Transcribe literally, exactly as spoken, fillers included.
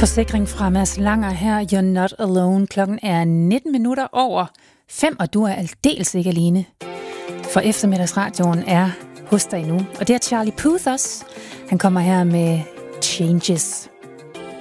Forsikring fra Mads Langer her, You're Not Alone. Klokken er nitten minutter over fem, og du er aldeles ikke alene. For eftermiddagsradioen er hos dig nu, og det er Charlie Puth også. Han kommer her med Changes.